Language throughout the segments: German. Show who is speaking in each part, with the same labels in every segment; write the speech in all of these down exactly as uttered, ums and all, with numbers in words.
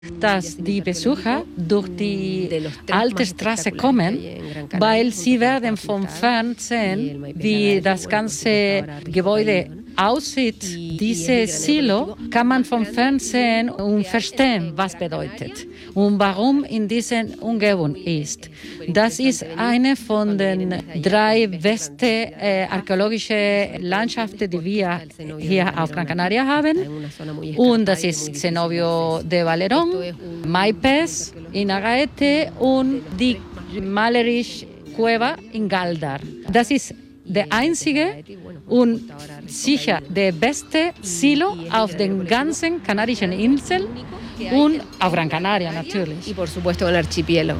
Speaker 1: dass die Besucher durch die alte Straße kommen, weil sie werden vom Fernsehen, wie das ganze Gebäude aussieht. Dieses Silo kann man vom Fernsehen und verstehen, was bedeutet und warum in dieser Umgebung ist. Das ist eine von den drei besten äh, archäologischen Landschaften, die wir hier auf Gran Canaria haben. Und das ist Cenobio de Valerón, Maipes in Agaete und die malerische Cueva in Galdar. Das ist der einzige und sicher der beste Silo auf den ganzen Kanarischen Inseln und auf Gran Canaria natürlich.
Speaker 2: Y por supuesto en el archipiélago.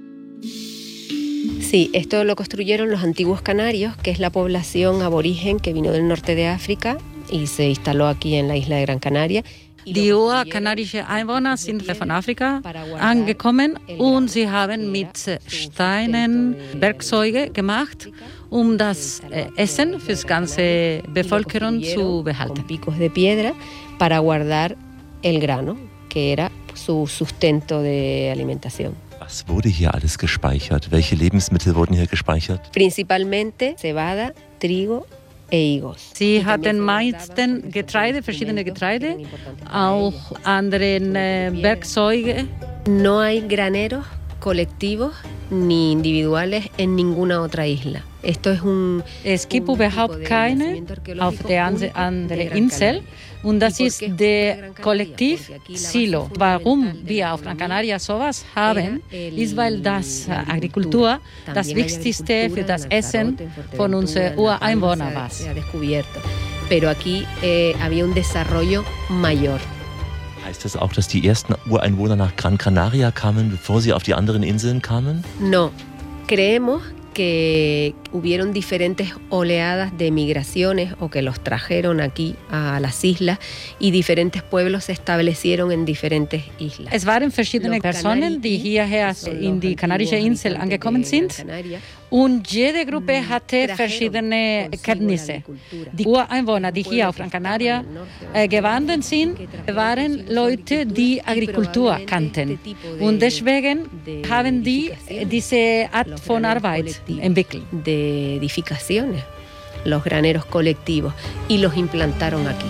Speaker 2: Sí, esto lo construyeron los antiguos canarios, que es la población aborigen que vino del norte de África y se instaló aquí en la isla de Gran Canaria.
Speaker 1: Die urkanadischen Einwohner sind von Afrika angekommen und sie haben mit Steinen Werkzeuge gemacht, um das Essen für die ganze Bevölkerung zu behalten.
Speaker 2: Con picos de piedra para guardar el grano, que era su sustento de alimentación.
Speaker 3: Was wurde hier alles gespeichert? Welche Lebensmittel wurden hier gespeichert?
Speaker 2: Principalmente cebada, trigo e higos.
Speaker 1: Sie hatten meistens Getreide, verschiedene Getreide, auch andere äh, Werkzeuge.
Speaker 2: No hay graneros colectivos ni individuales en ninguna otra isla. Esto es un,
Speaker 1: es gibt überhaupt keine auf der anderen Insel und das ist der Kollektiv Silo. Warum wir auf Gran Canaria sowas haben, ist, weil das Agrikultur das Wichtigste für das Essen von unseren Ureinwohnern war.
Speaker 2: Pero aquí eh, había un desarrollo mayor.
Speaker 3: Heißt das auch, dass die ersten Ureinwohner nach Gran Canaria kamen, bevor sie auf die anderen Inseln kamen?
Speaker 2: No, creemos que hubieron diferentes oleadas de migraciones o que los trajeron aquí a las islas y diferentes pueblos se establecieron en diferentes islas.
Speaker 1: Es waren verschiedene Personen, die hierher in die Kanarische Insel angekommen sind und jede Gruppe hatte verschiedene Kenntnisse. Die Ureinwohner, die hier auf Gran Canaria äh, gewandert sind, waren Leute, die Agrikultur kannten und deswegen haben die diese Art von Arbeit entwickelt.
Speaker 2: De edificaciones, los graneros colectivos, y los implantaron aquí.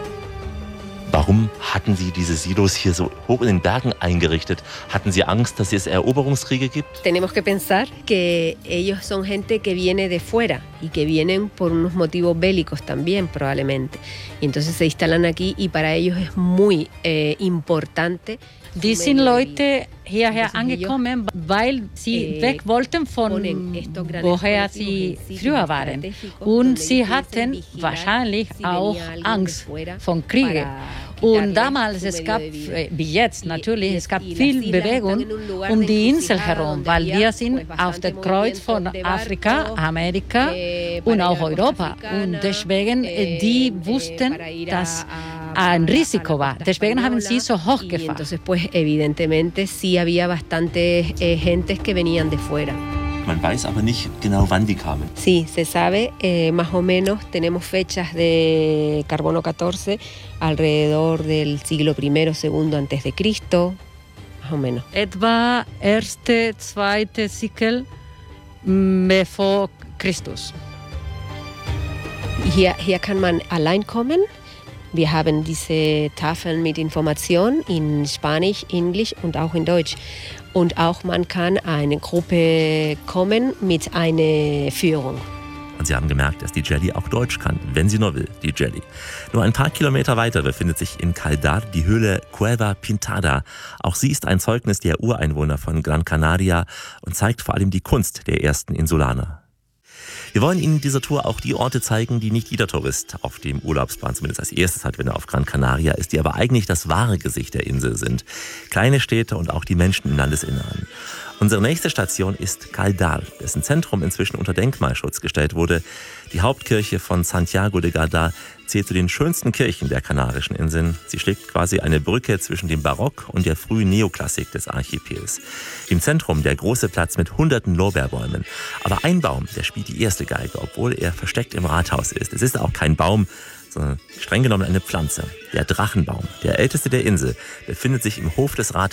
Speaker 3: Warum hatten Sie diese Silos hier so hoch in den Bergen eingerichtet? Hatten Sie Angst, dass es Eroberungskriege gibt?
Speaker 2: Tenemos que pensar que ellos son gente que viene de fuera y que vienen por unos motivos bélicos también probablemente. Y entonces se instalan aquí y para ellos es muy eh, importante.
Speaker 1: Die sind Leute hierher angekommen, weil sie weg wollten von woher sie früher waren. Und sie hatten wahrscheinlich auch Angst vor Kriegen. Und damals, es gab, wie jetzt natürlich, es gab viel Bewegung um die Insel herum, weil wir sind auf der Kreuz von Afrika, Amerika und auch Europa. Und deswegen, die wussten, dass ein Risiko war. Deswegen haben sie so hochgefahren.
Speaker 2: Entonces, pues, evidentemente, sí había bastantes eh, gentes que venían de fuera.
Speaker 3: Man weiß aber nicht genau, wann die kamen.
Speaker 2: Sí, se sabe, eh, más o menos, tenemos fechas de carbono catorce alrededor del siglo primero, segundo antes de Cristo, más o menos.
Speaker 1: Etwa erste, zweite Sikel vor Christus.
Speaker 2: Hier, hier kann man allein kommen. Wir haben diese Tafeln mit Information in Spanisch, Englisch und auch in Deutsch. Und auch man kann eine Gruppe kommen mit einer Führung.
Speaker 3: Und Sie haben gemerkt, dass die Jelly auch Deutsch kann, wenn sie nur will, die Jelly. Nur ein paar Kilometer weiter befindet sich in Galdar die Höhle Cueva Pintada. Auch sie ist ein Zeugnis der Ureinwohner von Gran Canaria und zeigt vor allem die Kunst der ersten Insulaner. Wir wollen Ihnen in dieser Tour auch die Orte zeigen, die nicht jeder Tourist auf dem Urlaubsplan zumindest als erstes hat, wenn er auf Gran Canaria ist, die aber eigentlich das wahre Gesicht der Insel sind. Kleine Städte und auch die Menschen im Landesinneren. Unsere nächste Station ist Galdar, dessen Zentrum inzwischen unter Denkmalschutz gestellt wurde. Die Hauptkirche von Santiago de Galdar zählt zu den schönsten Kirchen der Kanarischen Inseln. Sie schlägt quasi eine Brücke zwischen dem Barock und der frühen Neoklassik des Archipels. Im Zentrum der große Platz mit hunderten Lorbeerbäumen. Aber ein Baum, der spielt die erste Geige, obwohl er versteckt im Rathaus ist. Es ist auch kein Baum, streng genommen eine Pflanze. Der Drachenbaum, der älteste der Insel, befindet sich im Hof des Rathauses